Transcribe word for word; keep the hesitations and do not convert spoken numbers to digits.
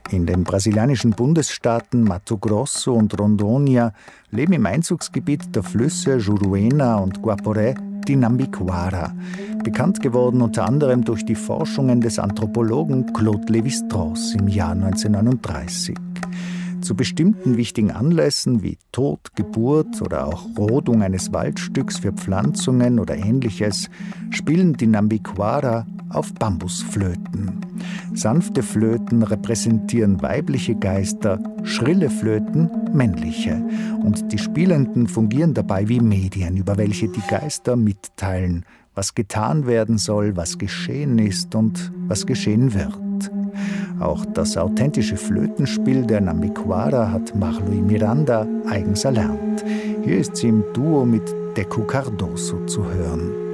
In den brasilianischen Bundesstaaten Mato Grosso und Rondônia leben im Einzugsgebiet der Flüsse Juruena und Guaporé die Nambiquara, bekannt geworden unter anderem durch die Forschungen des Anthropologen Claude Lévi-Strauss im Jahr neunzehnhundertneununddreißig. Zu bestimmten wichtigen Anlässen wie Tod, Geburt oder auch Rodung eines Waldstücks für Pflanzungen oder Ähnliches spielen die Nambiquara auf Bambusflöten. Sanfte Flöten repräsentieren weibliche Geister, schrille Flöten männliche. Und die Spielenden fungieren dabei wie Medien, über welche die Geister mitteilen, was getan werden soll, was geschehen ist und was geschehen wird. Auch das authentische Flötenspiel der Nambiquara hat Marluí Miranda eigens erlernt. Hier ist sie im Duo mit Deco Cardoso zu hören.